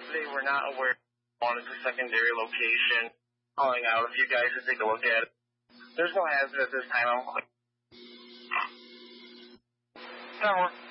They were not aware on a secondary location. Calling out if you guys should take a look at it. There's no hazard at this time. I'm clear. Tower.